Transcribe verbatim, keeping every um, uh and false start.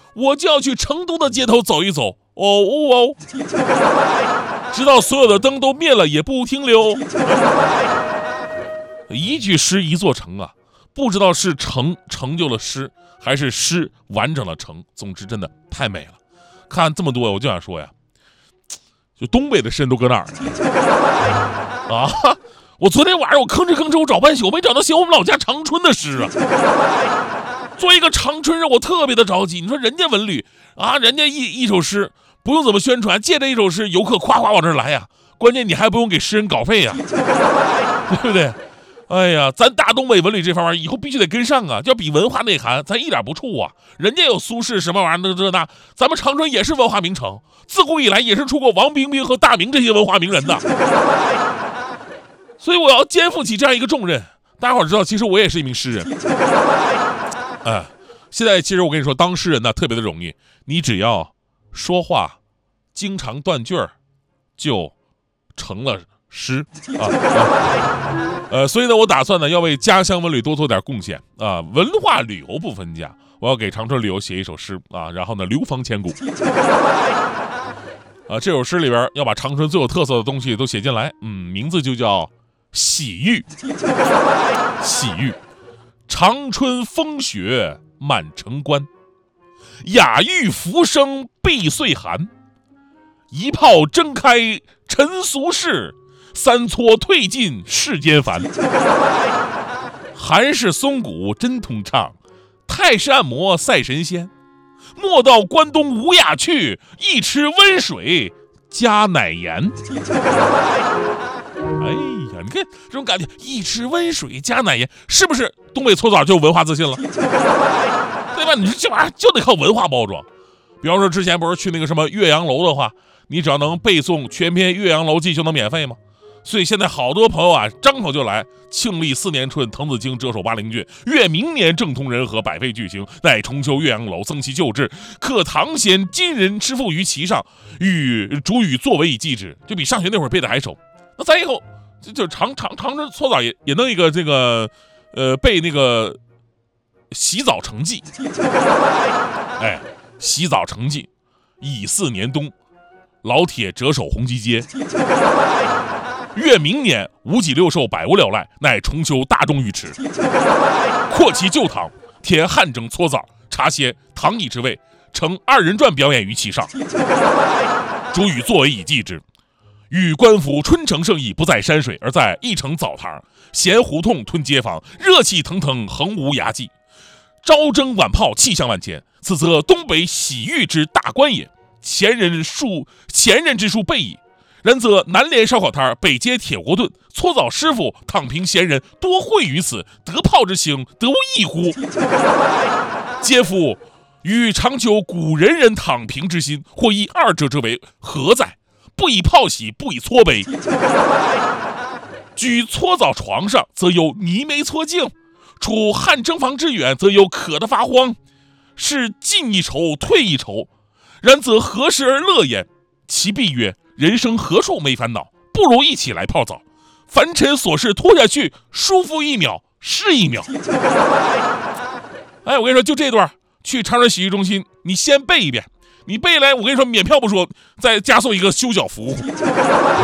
我就要去成都的街头走一走，哦哦哦，直到所有的灯都灭了也不停留。一句诗一座城啊，不知道是成成就了诗，还是诗完整了成。总之真的太美了。看这么多，我就想说呀，就东北的诗人都搁哪儿呢？啊，我昨天晚上我吭哧吭哧我找半宿，我没找到写我们老家长春的诗啊。作为一个长春人，我特别的着急。你说人家文旅啊，人家一一首诗不用怎么宣传，借着一首诗，游客夸夸往这儿来呀。关键你还不用给诗人稿费呀，对不对？哎呀，咱大东北文旅这方面以后必须得跟上啊！要比文化内涵，咱一点不怵啊。人家有苏轼什么玩意儿的这那，咱们长春也是文化名城，自古以来也是出过王冰冰和大明这些文化名人的。所以我要肩负起这样一个重任。大家伙知道，其实我也是一名诗人。哎、呃，现在其实我跟你说，当诗人呢特别的容易，你只要说话经常断句儿，就成了诗啊。啊呃，所以呢，我打算呢要为家乡文旅多做点贡献啊，文化旅游不分家，我要给长春旅游写一首诗啊，然后呢流芳千古。啊，这首诗里边要把长春最有特色的东西都写进来，嗯，名字就叫洗浴。洗浴，长春风雪满城关，雅玉浮生碧岁寒，一泡睁开尘俗事，三撮退尽世间烦。韩式松骨真通畅，泰式按摩赛神仙。莫到关东无雅趣，一池温水加奶盐。哎呀，你看这种感觉，一池温水加奶盐，是不是东北搓澡就有文化自信了？对吧？你说这玩意儿就得靠文化包装。比方说之前不是去那个什么岳阳楼的话，你只要能背诵全篇《岳阳楼记》就能免费吗？所以现在好多朋友啊，张口就来，庆历四年春，滕子京谪守巴陵郡，越明年政通人和，百废俱兴，乃重修岳阳楼，增其旧制，刻唐贤今人之赋于其上，与主语作为以记之，就比上学那会儿背的还熟。那咱以后就就长长长春搓澡也也弄一个这个呃背那个洗澡成绩。哎，洗澡成绩，乙巳年冬，老铁折手红旗街。越明年五脊六兽百无聊赖，乃重修大众浴池，扩其旧堂，填汗蒸搓澡，茶歇躺椅之位，成二人转表演于其上。主语作为以记之。与官府春城盛意不在山水，而在一城澡堂，咸胡同吞街坊，热气腾腾，横无涯际。朝蒸晚泡，气象万千，此则东北洗浴之大观也。前人数前人之书备矣。然则南联烧烤摊，北街铁锅炖，搓澡师傅躺平闲人多会于此，得泡之行，得无异乎？嗟夫！与长久古人人躺平之心，或以二者之为何在？不以泡洗，不以搓杯。居搓澡床上，则有泥煤搓净；处汗蒸房之远，则有渴得发慌。是进一筹，退一筹，然则何时而乐焉？其必曰：人生何处没烦恼？不如一起来泡澡，凡尘琐事拖下去，舒服一秒是一秒。哎，我跟你说，就这段去长春洗浴中心，你先背一遍，你背来，我跟你说，免票不说，再加送一个修脚服务。